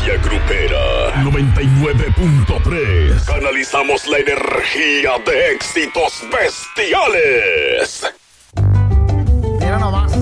Frecuencia grupera 99.3. Canalizamos la energía de éxitos bestiales.